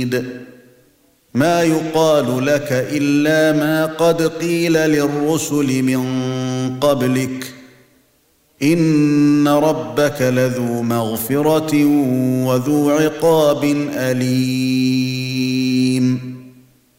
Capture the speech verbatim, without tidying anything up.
ما يقال لك إلا ما قد قيل للرسل من قبلك إن ربك لذو مغفرة وذو عقاب أليم